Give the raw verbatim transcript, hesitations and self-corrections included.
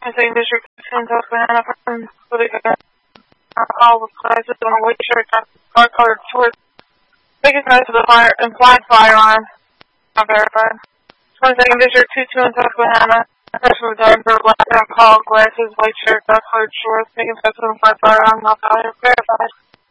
twenty-second District, two in Susquehanna, person with a call with glasses on a white shirt, dark colored shorts, making threats with a fire, implied firearm, not verified. twenty-second District, two two in Susquehanna, person with dark black call, glasses, white shirt, dark colored shorts, making threats with a implied firearm, not verified.